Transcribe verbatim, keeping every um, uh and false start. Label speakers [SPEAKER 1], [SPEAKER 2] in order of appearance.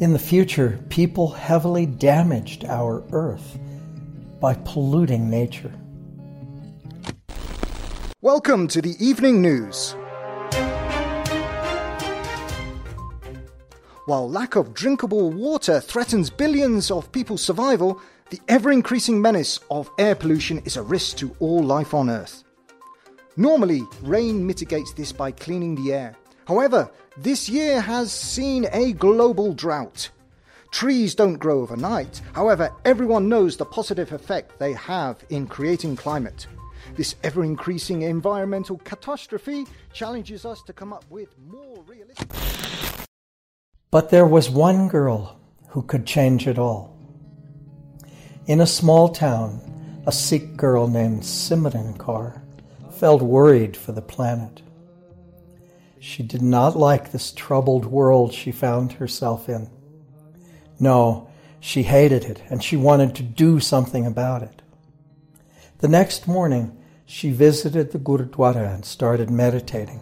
[SPEAKER 1] In the future, people heavily damaged our Earth by polluting nature.
[SPEAKER 2] Welcome to the evening news. While lack of drinkable water threatens billions of people's survival, the ever-increasing menace of air pollution is a risk to all life on Earth. Normally, rain mitigates this by cleaning the air. However, this year has seen a global drought. Trees don't grow overnight. However, everyone knows the positive effect they have in creating climate. This ever-increasing environmental catastrophe challenges us to come up with more realistic...
[SPEAKER 1] But there was one girl who could change it all. In a small town, a Sikh girl named Simran Kaur felt worried for the planet. She did not like this troubled world she found herself in. No, she hated it, and she wanted to do something about it. The next morning, she visited the Gurudwara and started meditating.